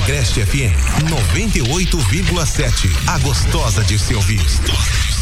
Agreste FM 98,7. A gostosa de se ouvir.